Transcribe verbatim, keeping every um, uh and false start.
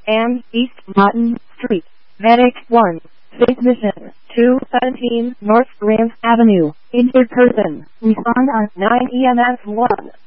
and East Mutton Street. Medic one. Space Mission two seventeen North Grand Avenue. Injured person. Respond on nine E M S one.